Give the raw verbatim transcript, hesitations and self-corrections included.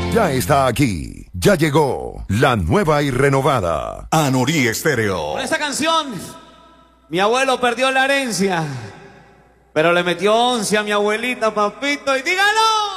Ya está aquí, ya llegó la nueva y renovada Anorí Estéreo. Con esta canción, mi abuelo perdió la herencia, pero le metió once a mi abuelita, papito, y dígalo.